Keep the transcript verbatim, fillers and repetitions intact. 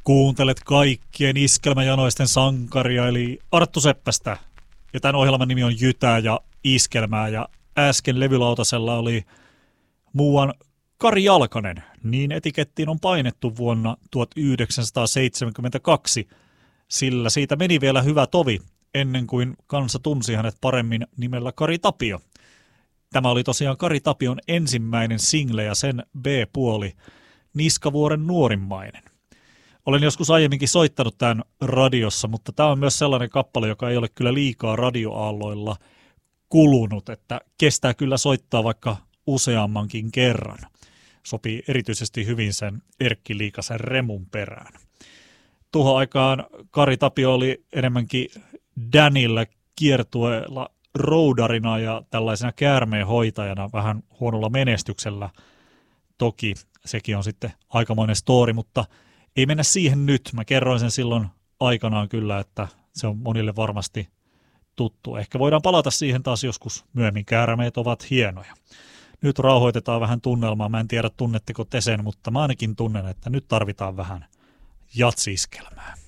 Kuuntelet kaikkien iskelmäjanoisten sankaria, eli Arttu Seppästä. Ja tämän ohjelman nimi on Jytää ja Iskelmää, ja äsken levylautasella oli muuan Kari Jalkanen. Niin etikettiin on painettu vuonna tuhatyhdeksänsataaseitsemänkymmentäkaksi, sillä siitä meni vielä hyvä tovi, ennen kuin kansa tunsi hänet paremmin nimellä Kari Tapio. Tämä oli tosiaan Kari Tapion ensimmäinen single ja sen B-puoli, Niskavuoren nuorimmainen. Olen joskus aiemminkin soittanut tämän radiossa, mutta tämä on myös sellainen kappale, joka ei ole kyllä liikaa radioaalloilla kulunut, että kestää kyllä soittaa vaikka useammankin kerran. Sopii erityisesti hyvin sen Erkki Liikasen Remun perään. Tuohon aikaan Kari Tapio oli enemmänkin Danillä kiertueella roudarina ja tällaisena käärmeenhoitajana vähän huonolla menestyksellä. Toki sekin on sitten aikamoinen story, mutta ei mennä siihen nyt. Mä kerroin sen silloin aikanaan kyllä, että se on monille varmasti tuttu. Ehkä voidaan palata siihen taas joskus myöhemmin. Käärmeet ovat hienoja. Nyt rauhoitetaan vähän tunnelmaa. Mä en tiedä, tunnetteko te sen, mutta mä ainakin tunnen, että nyt tarvitaan vähän jatsiskelmää.